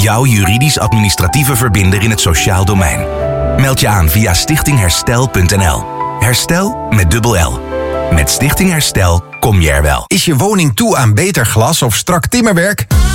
Jouw juridisch-administratieve verbinder in het sociaal domein. Meld je aan via stichtingherstel.nl. Herstel met dubbel L. Met Stichting Herstel kom je er wel. Is je woning toe aan beter glas of strak timmerwerk?